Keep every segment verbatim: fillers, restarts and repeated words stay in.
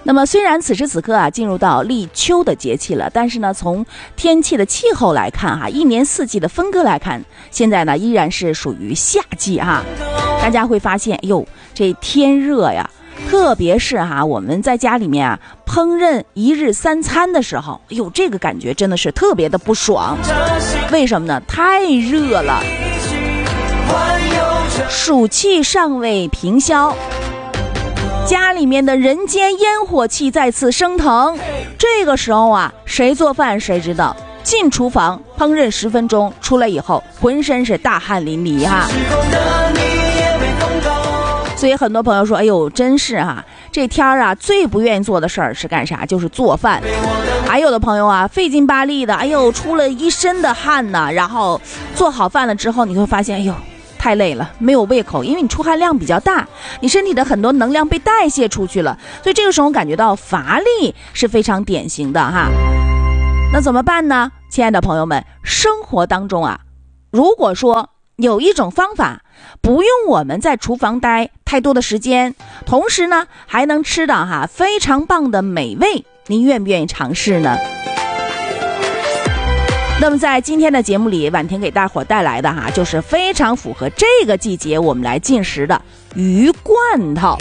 那么虽然此时此刻啊进入到立秋的节气了，但是呢从天气的气候来看哈、啊，一年四季的分割来看，现在呢依然是属于夏季哈、啊。大家会发现，哎呦，这天热呀，特别是哈、啊、我们在家里面啊烹饪一日三餐的时候，哎呦，这个感觉真的是特别的不爽。为什么呢？太热了，暑气尚未平消，家里面的人间烟火气再次升腾。这个时候啊，谁做饭谁知道，进厨房烹饪十分钟，出来以后浑身是大汗淋漓哈。所以很多朋友说，哎呦，真是哈、啊，这天儿啊最不愿意做的事儿是干啥？就是做饭。还有的朋友啊费劲巴力的，哎呦，出了一身的汗呢，然后做好饭了之后，你会发现，哎呦，太累了，没有胃口，因为你出汗量比较大，你身体的很多能量被代谢出去了，所以这个时候感觉到乏力是非常典型的哈。那怎么办呢？亲爱的朋友们，生活当中啊，如果说有一种方法，不用我们在厨房待太多的时间，同时呢还能吃到哈非常棒的美味，您愿不愿意尝试呢？那么在今天的节目里，婉婷给大伙带来的哈就是非常符合这个季节我们来进食的鱼罐头。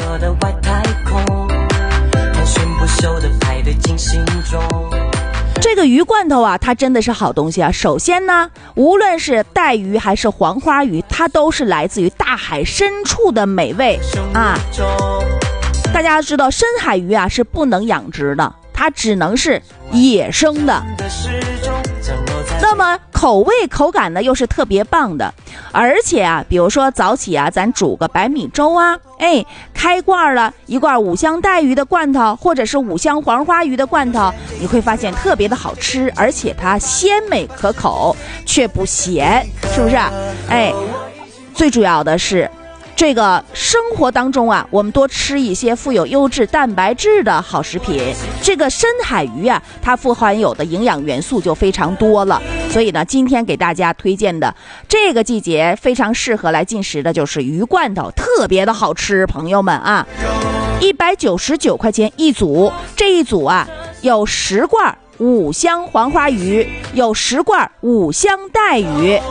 这个鱼罐头啊，它真的是好东西啊。首先呢，无论是带鱼还是黄花鱼，它都是来自于大海深处的美味啊。大家知道深海鱼啊是不能养殖的，它只能是野生的。那么口味口感呢又是特别棒的，而且啊比如说早起啊咱煮个白米粥啊，哎开罐了一罐五香带鱼的罐头，或者是五香黄花鱼的罐头，你会发现特别的好吃，而且它鲜美可口却不咸，是不是？哎，最主要的是这个生活当中啊，我们多吃一些富有优质蛋白质的好食品。这个深海鱼啊，它富含有的营养元素就非常多了。所以呢，今天给大家推荐的这个季节非常适合来进食的就是鱼罐头，特别的好吃，朋友们啊，一百九十九块钱一组，这一组啊有十罐五香黄花鱼，有十罐五香带鱼。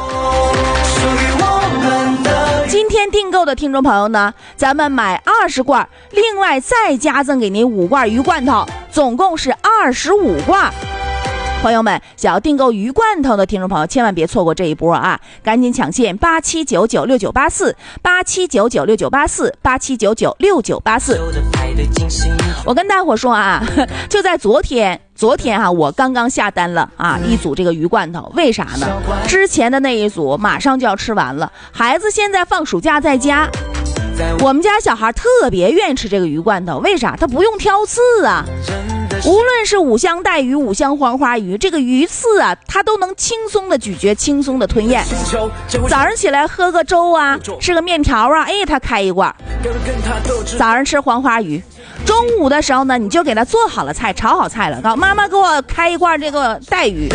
今天订购的听众朋友呢，咱们买二十罐，另外再加赠给您五罐鱼罐头，总共是二十五罐。朋友们，想要订购鱼罐头的听众朋友千万别错过这一波啊，赶紧抢线八七九九六九八四八七九九六九八四八七九九六九八四。我跟大伙说啊，就在昨天昨天啊我刚刚下单了啊一组这个鱼罐头。为啥呢？之前的那一组马上就要吃完了，孩子现在放暑假在家，我们家小孩特别愿意吃这个鱼罐头。为啥？他不用挑刺啊，无论是五香带鱼五香黄花鱼，这个鱼刺啊它都能轻松的咀嚼，轻松的吞咽。早上起来喝个粥啊，吃个面条啊，哎他开一罐。早上吃黄花鱼，中午的时候呢你就给他做好了菜，炒好菜了，告妈妈给我开一罐这个带鱼。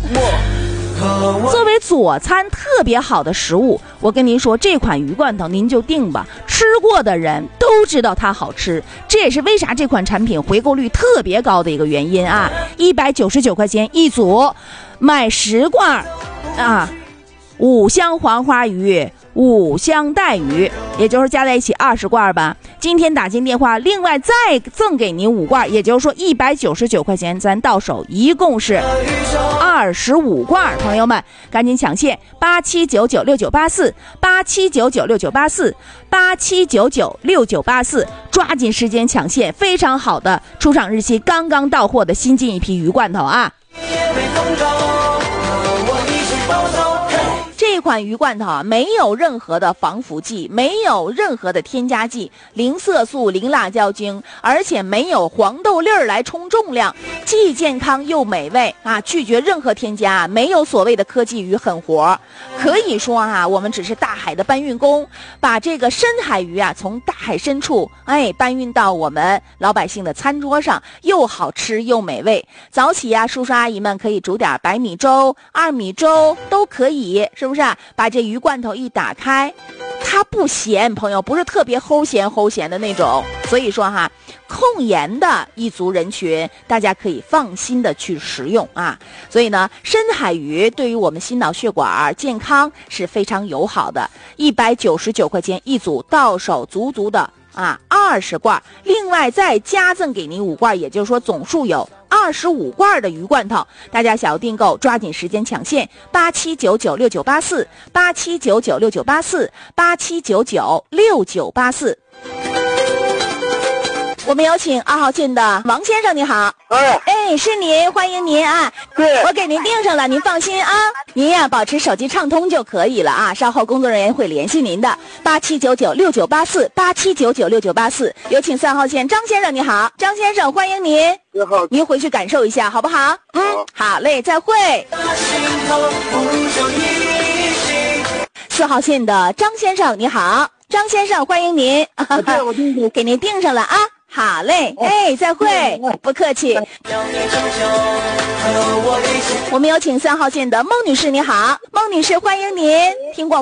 作为佐餐特别好的食物，我跟您说这款鱼罐头您就定吧，吃过的人都知道它好吃，这也是为啥这款产品回购率特别高的一个原因啊。一百九十九块钱一组，买十罐啊，五香黄花鱼五香带鱼，也就是加在一起二十罐吧。今天打进电话，另外再赠给您五罐，也就是说一百九十九块钱，咱到手一共是二十五罐。朋友们赶紧抢线八七九九六九八四八七九九六九八四八七九九六九八四，抓紧时间抢线，非常好的出厂日期刚刚到货的新进一批鱼罐头啊。这款鱼罐头啊，没有任何的防腐剂，没有任何的添加剂，零色素零辣椒精，而且没有黄豆粒儿来冲重量，既健康又美味啊！拒绝任何添加，没有所谓的科技与狠活。可以说啊，我们只是大海的搬运工，把这个深海鱼啊从大海深处哎搬运到我们老百姓的餐桌上，又好吃又美味。早起啊，叔叔阿姨们可以煮点白米粥、二米粥都可以，是不是？把这鱼罐头一打开，太它不咸，朋友，不是特别齁咸齁咸的那种。所以说哈，控盐的一族人群，大家可以放心的去食用啊。所以呢，深海鱼对于我们心脑血管健康是非常友好的，一百九十九块钱一组，到手足足的啊二十罐，另外再加赠给您五罐，也就是说总数有二十五罐的鱼罐头。大家想要订购，抓紧时间抢现，八七九九六九八四，八七九九六九八四，八七九九六九八四。我们有请二号线的王先生，你好。 哎， 哎，是您，欢迎您啊！ 对， 我给您订上了，您放心啊。您呀、啊，保持手机畅通就可以了啊。稍后工作人员会联系您的，八七九九六九八四，八七九九六九八四。有请三号线张先生，你好，张先生，欢迎您。 你好， 您回去感受一下，好不好？嗯，好嘞，再会。四号线的张先生，你好，张先生，欢迎您。 对，我听你给您订上了啊。好嘞，哎，再会，不客气。我们有请三号线的孟女士，你好，孟女士，欢迎您。听广